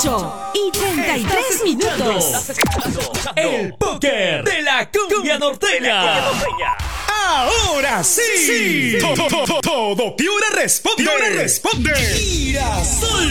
8:33. El póker de la cumbia norteña. Ahora sí. Todo Piura responde. Girasol